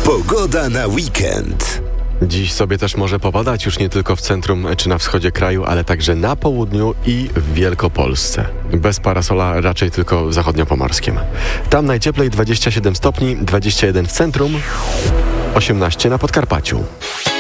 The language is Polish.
Pogoda na weekend. Dziś sobie też może popadać, już nie tylko w centrum czy na wschodzie kraju, ale także na południu i w Wielkopolsce. Bez parasola raczej tylko w zachodniopomorskim. Tam najcieplej 27 stopni, 21 w centrum, 18 na Podkarpaciu.